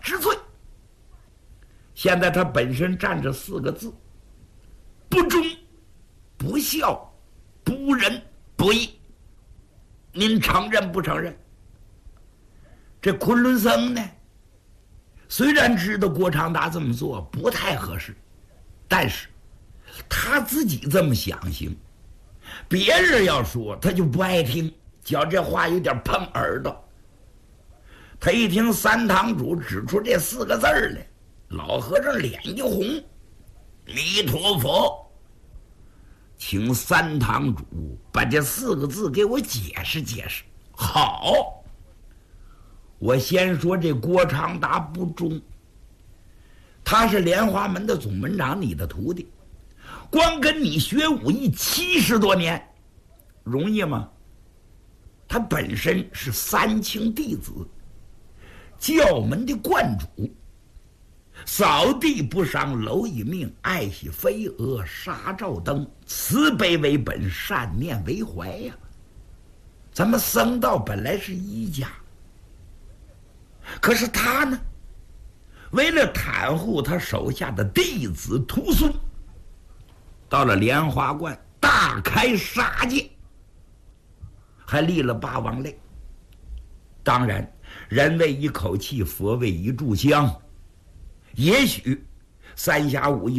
之罪。现在他本身站着4个字：不忠、不孝、不仁、不义。您承认不承认？这昆仑僧呢，虽然知道郭长达这么做不太合适，但是他自己这么想行，别人要说他就不爱听，觉这话有点碰耳朵。他一听三堂主指出这4个字来，老和尚脸一红：“弥陀佛，请三堂主把这4个字给我解释解释。”好，我先说这郭长达不忠，他是莲花门的总门长，你的徒弟，光跟你学武艺70多年，容易吗？他本身是3清弟子，教门的观主，扫地不伤蝼蚁命，爱惜飞蛾杀照灯，慈悲为本，善念为怀呀。咱们僧道本来是一家，可是他呢，为了袒护他手下的弟子徒孙，到了莲花观大开杀戒，还立了8王类。当然，人为一口气，佛为一炷香，也许三侠五义